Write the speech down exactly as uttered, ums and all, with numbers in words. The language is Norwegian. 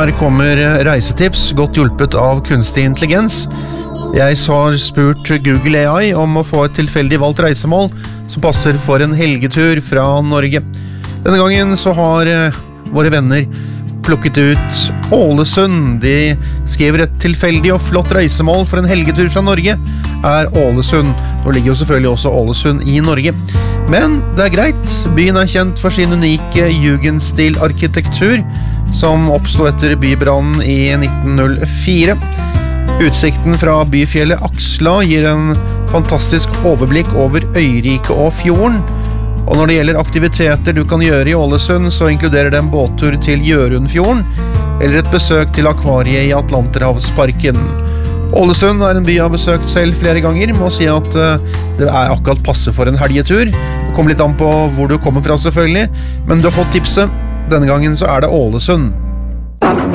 Her kommer reisetips, godt hjulpet av kunstig intelligens. Jeg har spurt Google A I om å få et tilfeldig valgt reisemål som passer for en helgetur fra Norge. Denne gangen så har våre venner plukket ut Ålesund. De skriver et tilfeldig og flott reisemål for en helgetur fra Norge er Ålesund. Nå ligger jo selvfølgelig også Ålesund i Norge. Men det er greit. Byen er kjent for sin unike jugendstil-arkitektur, som oppstod etter bybrannen i nitten null fire. Utsikten fra byfjellet Aksla gir en fantastisk overblikk over øyriket og fjorden. Og når det gjelder aktiviteter du kan gjøre i Ålesund, så inkluderer det en båttur til Gjørundfjorden, eller et besøk til akvariet i Atlanterhavsparken. Ålesund er en by jeg har besøkt selv flere ganger, må si at det er akkurat passe for en helgetur. Det kommer litt an på hvor du kommer fra selvfølgelig, men du har fått tipset. Denne gangen så er det Ålesund.